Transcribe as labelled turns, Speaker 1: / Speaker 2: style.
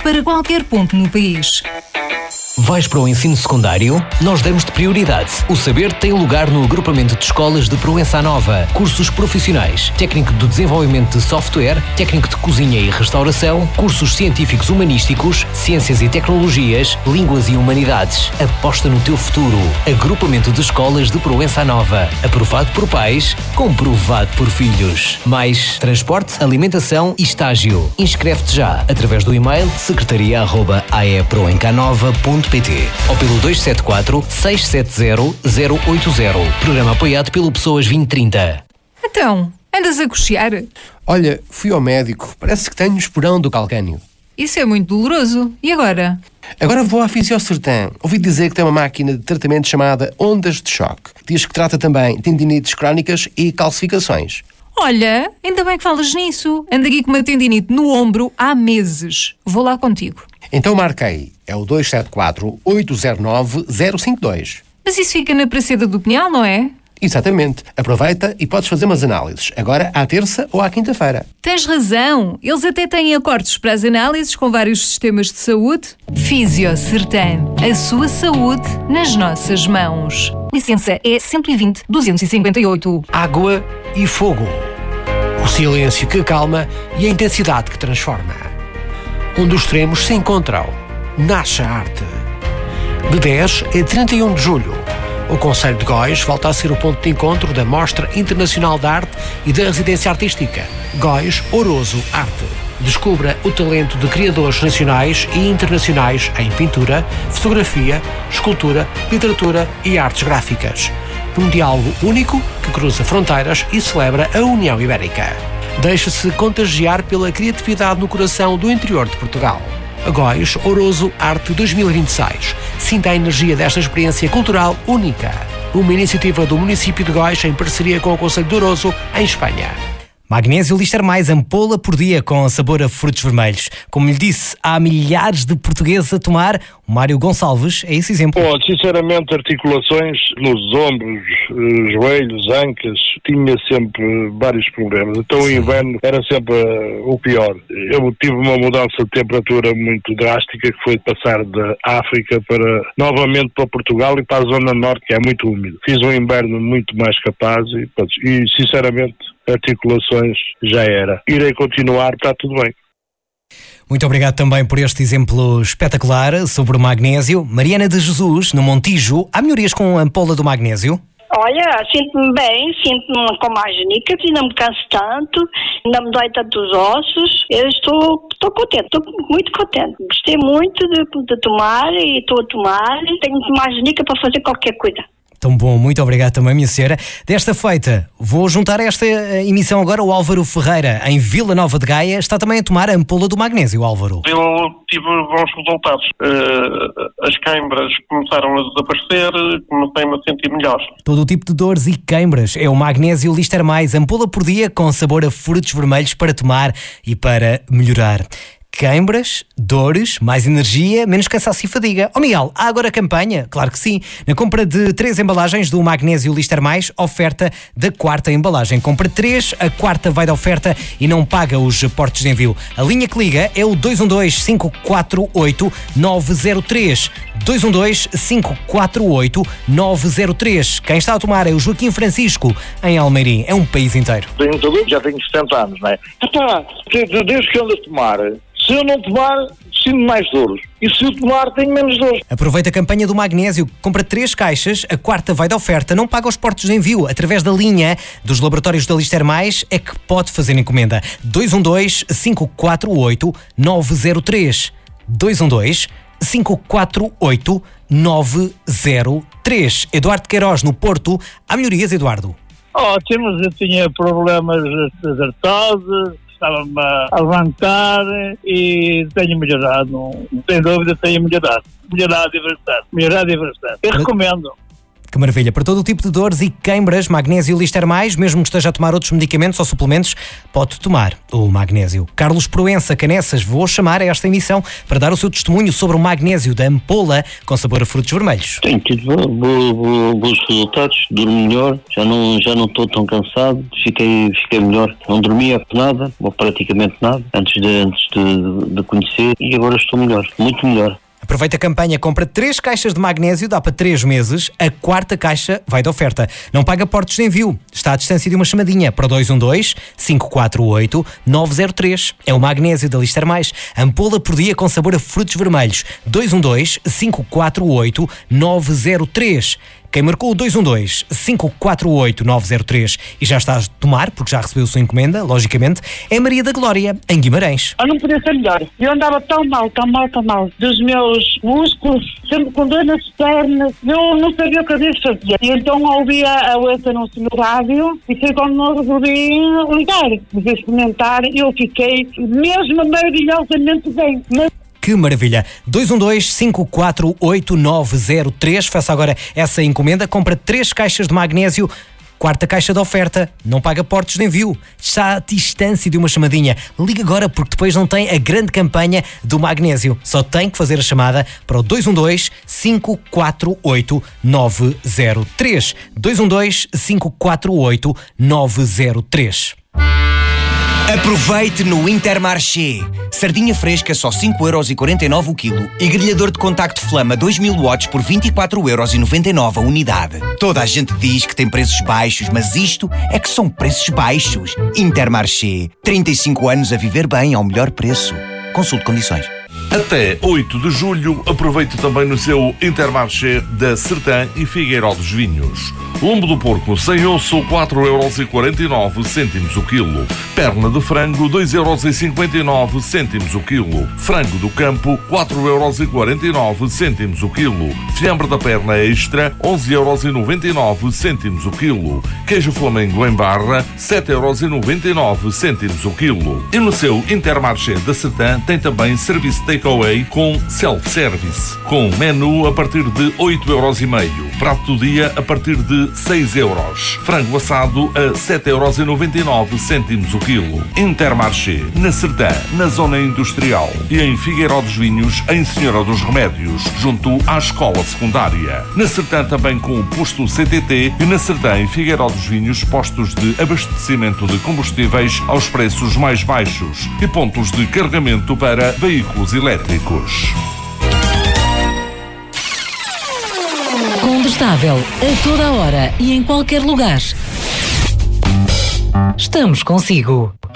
Speaker 1: para qualquer ponto no país.
Speaker 2: Vais para o ensino secundário? Nós damos-te prioridade. O saber tem lugar no agrupamento de escolas de Proença Nova. Cursos profissionais, técnico de desenvolvimento de software, técnico de cozinha e restauração, cursos científicos humanísticos, ciências e tecnologias, línguas e humanidades. Aposta no teu futuro. Agrupamento de escolas de Proença Nova. Aprovado por pais, comprovado por filhos. Mais transporte, alimentação e estágio. Inscreve-te já através do e-mail secretaria@aeproencanova.pt ou pelo 274 670 080. Programa apoiado pelo Pessoas 2030.
Speaker 1: Então, andas a coxear?
Speaker 3: Olha, fui ao médico. Parece que tenho esporão do calcânio.
Speaker 1: Isso é muito doloroso. E agora?
Speaker 3: Agora vou à Fisiocertã. Ouvi dizer que tem uma máquina de tratamento chamada ondas de choque. Diz que trata também tendinites crónicas e calcificações.
Speaker 1: Olha, ainda bem que falas nisso. Ando aqui com uma tendinite no ombro há meses. Vou lá contigo.
Speaker 3: Então marquei. É o 274-809-052.
Speaker 1: Mas isso fica na Praceda do Pinhal, não é?
Speaker 3: Exatamente. Aproveita e podes fazer umas análises. Agora à terça ou à quinta-feira.
Speaker 1: Tens razão. Eles até têm acordos para as análises com vários sistemas de saúde. Fisiocertan. A sua saúde nas nossas mãos. Licença é 120-258.
Speaker 4: Água e fogo. O silêncio que acalma e a intensidade que transforma. Onde os extremos se encontram, nasce a arte. De 10 a 31 de julho, o Concelho de Góis volta a ser o ponto de encontro da Mostra Internacional de Arte e da Residência Artística Góis Ouroso Arte. Descubra o talento de criadores nacionais e internacionais em pintura, fotografia, escultura, literatura e artes gráficas. Num diálogo único que cruza fronteiras e celebra a União Ibérica. Deixe-se contagiar pela criatividade no coração do interior de Portugal. Góis Ouroso Arte 2026. Sinta a energia desta experiência cultural única. Uma iniciativa do município de Góis em parceria com o Concelho de Ouroso, em Espanha.
Speaker 2: Magnésio Lister Mais, ampola por dia com sabor a frutos vermelhos. Como lhe disse, há milhares de portugueses a tomar. O Mário Gonçalves é esse exemplo.
Speaker 5: Bom, sinceramente, articulações nos ombros, joelhos, ancas, tinha sempre vários problemas. Então o inverno era sempre o pior. Eu tive uma mudança de temperatura muito drástica, que foi passar da África novamente para Portugal e para a zona norte, que é muito úmido. Fiz um inverno muito mais capaz e sinceramente, articulações já era. Irei continuar, está tudo bem.
Speaker 2: Muito obrigado também por este exemplo espetacular sobre o magnésio. Mariana de Jesus, no Montijo, há melhorias com a ampola do magnésio?
Speaker 6: Olha, sinto-me bem, sinto-me com mais nica, não me canso tanto, não me dói tanto os ossos. Eu estou contente, estou muito contente. Gostei muito de tomar e estou a tomar. Tenho mais nica para fazer qualquer coisa.
Speaker 2: Tão bom, muito obrigado também, minha senhora. Desta feita, vou juntar a esta emissão agora o Álvaro Ferreira, em Vila Nova de Gaia. Está também a tomar a ampola do magnésio, Álvaro.
Speaker 7: Eu tive bons resultados. As queimbras começaram a desaparecer, comecei-me a sentir melhor.
Speaker 2: Todo o tipo de dores e queimbras é o Magnésio Lister Mais, ampola por dia com sabor a frutos vermelhos para tomar e para melhorar. Queimbras, dores, mais energia, menos cansaço e fadiga. Miguel, há agora campanha? Claro que sim. Na compra de 3 embalagens do Magnésio Lister Mais, oferta da 4ª embalagem. Compra 3, a 4ª vai de oferta e não paga os portos de envio. A linha que liga é o 212-548-903. 212-548-903. Quem está a tomar é o Joaquim Francisco, em Almeirim. É um país inteiro.
Speaker 8: Já tenho 70 anos, não é? Desde que ando a tomar, se eu não tomar, sinto mais dores. E se eu tomar, tenho menos dores.
Speaker 2: Aproveita a campanha do Magnésio. Compra 3 caixas, a 4ª vai de oferta. Não paga os portos de envio. Através da linha dos laboratórios da Lister Mais é que pode fazer encomenda. 212-548-903. 212-548-903. Eduardo Queiroz, no Porto. Há melhorias, Eduardo?
Speaker 9: Ótimo, eu tinha problemas de artrose, estava-me a levantar e tenho melhorado, não tenho dúvida, tenho melhorado. Melhorado e bastante. Eu recomendo.
Speaker 10: Que maravilha! Para todo o tipo de dores e queimbras, Magnésio Lister Mais, mesmo que esteja a tomar outros medicamentos ou suplementos, pode tomar o Magnésio. Carlos Proença Canessas, vou chamar a esta emissão para dar o seu testemunho sobre o Magnésio da ampola com sabor a frutos vermelhos.
Speaker 11: Tenho tido bons resultados, durmo melhor, já não estou tão cansado, fiquei melhor. Não dormia nada, ou praticamente nada, antes de conhecer, e agora estou melhor, muito melhor.
Speaker 10: Aproveita a campanha, compra 3 caixas de magnésio, dá para 3 meses, a 4ª caixa vai de oferta. Não paga portos de envio, está à distância de uma chamadinha para o 212-548-903. É o Magnésio da Lister Mais, ampola por dia com sabor a frutos vermelhos. 212-548-903. Quem marcou o 212-548-903 e já está a tomar, porque já recebeu a sua encomenda, logicamente, é Maria da Glória, em Guimarães.
Speaker 12: Eu não podia ser melhor. Eu andava tão mal. Dos meus músculos, sempre com dor nas pernas. Eu não sabia o que havia de fazer. E então ouvia esse anúncio no rádio e foi quando eu resolvi ligar. Mas experimentar, eu fiquei mesmo maravilhosamente bem.
Speaker 10: Que maravilha! 212-548-903. Faça agora essa encomenda. Compra 3 caixas de magnésio. 4ª caixa de oferta. Não paga portos de envio. Está à distância de uma chamadinha. Liga agora porque depois não tem a grande campanha do magnésio. Só tem que fazer a chamada para o 212-548-903. 212-548-903.
Speaker 13: Aproveite no Intermarché. Sardinha fresca só 5,49€ o quilo e grelhador de contacto Flama 2000 watts por 24,99€ a unidade. Toda a gente diz que tem preços baixos, mas isto é que são preços baixos. Intermarché. 35 anos a viver bem ao melhor preço. Consulte condições.
Speaker 14: Até 8 de julho, aproveite também no seu Intermarché da Sertã e Figueiró dos Vinhos. Lombo do porco sem osso, 4,49€ o quilo. Perna de frango, 2,59€ o quilo. Frango do campo, 4,49€ o quilo. Fiambre da perna extra, 11,99€ o quilo. Queijo Flamengo em barra, 7,99€ o quilo. E no seu Intermarché da Sertã tem também serviço takeaway com self-service, com menu a partir de 8,5€. Prato do dia a partir de 6€. Frango assado a 7,99€ o quilo. Intermarché, na Sertã, na zona industrial, e em Figueiró dos Vinhos, em Senhora dos Remédios, junto à escola secundária. Na Sertã também com o posto CTT e na Sertã e Figueiró dos Vinhos, postos de abastecimento de combustíveis aos preços mais baixos e pontos de carregamento para veículos elétricos.
Speaker 15: Combustável a toda hora e em qualquer lugar. Estamos consigo.